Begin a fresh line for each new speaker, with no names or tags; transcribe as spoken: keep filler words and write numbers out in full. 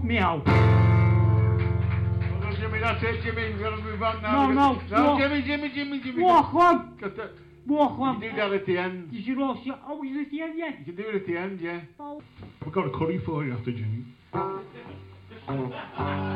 meow.
Oh, Jimmy, that's it, Jimmy. We've got to move on now.
No, no,
No,
walk.
Jimmy, Jimmy, Jimmy, Jimmy.
Walk on.
Got to,
Walk on.
you do that at the end.
You should also... Oh, is it the end yet?
You can do it at the end, yeah.
Oh.
We've got a curry for you after Jimmy.